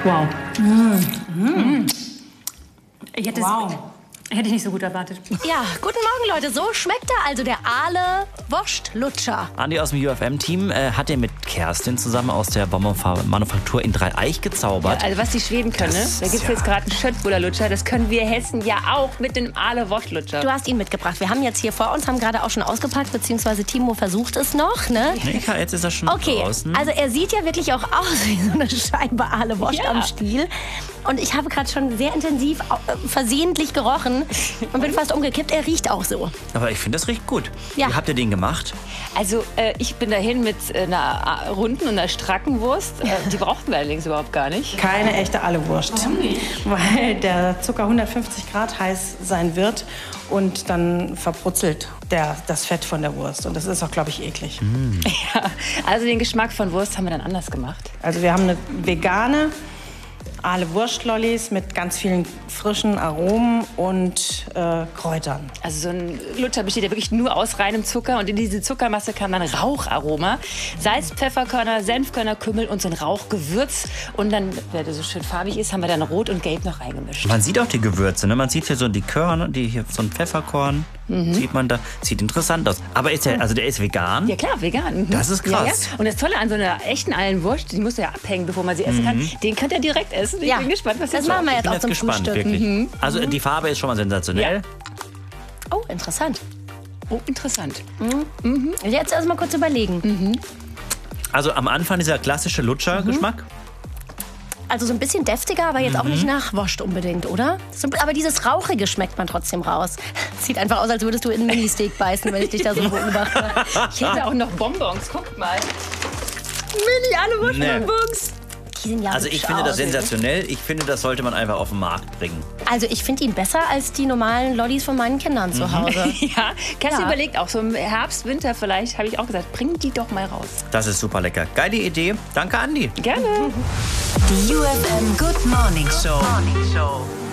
Wow. Hätte ich nicht so gut erwartet. Ja, guten Morgen, Leute. So schmeckt er also, der Aale Wurstlutscher. Andi aus dem UFM-Team hat er mit Kerstin zusammen aus der Bonbon-Manufaktur in Dreieich gezaubert. Also was die Schweden können, ne? Da gibt es jetzt gerade einen Schöttbuller-Lutscher. Das können wir Hessen ja auch mit dem Aale Wurstlutscher. Du hast ihn mitgebracht. Wir haben jetzt hier vor uns, haben gerade auch schon ausgepackt, beziehungsweise Timo versucht es noch, ne? Nika, jetzt ist er schon draußen. Also er sieht ja wirklich auch aus wie so eine Scheibe Aale Wurst am Stiel. Und ich habe gerade schon sehr intensiv versehentlich gerochen und bin fast umgekippt. Er riecht auch so. Aber ich finde, das riecht gut. Ja. Wie habt ihr den gemacht? Also ich bin dahin mit einer runden und einer stracken Wurst. Die brauchten wir allerdings überhaupt gar nicht. Keine echte Aale-Wurst. Warum nicht? Weil der Zucker 150 Grad heiß sein wird und dann verbrutzelt das Fett von der Wurst. Und das ist auch, glaube ich, eklig. Ja, also den Geschmack von Wurst haben wir dann anders gemacht. Also wir haben eine vegane Aale-Wurst-Lollis mit ganz vielen frischen Aromen und Kräutern. Also so ein Lutscher besteht ja wirklich nur aus reinem Zucker und in diese Zuckermasse kam dann Raucharoma. Salz, Pfefferkörner, Senfkörner, Kümmel und so ein Rauchgewürz. Und dann, weil der so schön farbig ist, haben wir dann Rot und Gelb noch reingemischt. Man sieht auch die Gewürze, ne? Man sieht hier so die Körner, so ein Pfefferkorn. Sieht man da. Sieht interessant aus. Aber ist der ist vegan? Ja klar, vegan. Mhm. Das ist krass. Ja. Und das Tolle an so einer echten Aalen-Wurst, die muss ja abhängen, bevor man sie essen kann. Den könnt ihr direkt essen. Ich bin gespannt, was das machen wir jetzt auch zum gespannt, Frühstück. wirklich. Also die Farbe ist schon mal sensationell. Oh, interessant. Oh, interessant. Jetzt erst mal kurz überlegen. Also am Anfang dieser klassische Lutscher-Geschmack. Also so ein bisschen deftiger, aber jetzt auch nicht nach Wurst unbedingt, oder? Aber dieses Rauchige schmeckt man trotzdem raus. Sieht einfach aus, als würdest du in einen Mini-Steak beißen, wenn ich dich da so beobachte. Ich hätte auch noch Bonbons, guckt mal. Mini-Aale-Wurst-Bonbons. Also ich finde das sensationell. Ich finde, das sollte man einfach auf den Markt bringen. Also ich finde ihn besser als die normalen Lollis von meinen Kindern zu Hause. Ja, Kerstin überlegt auch so im Herbst, Winter vielleicht, habe ich auch gesagt, bring die doch mal raus. Das ist super lecker. Geile Idee. Danke, Andi. Gerne. Die UFM Good Morning Show.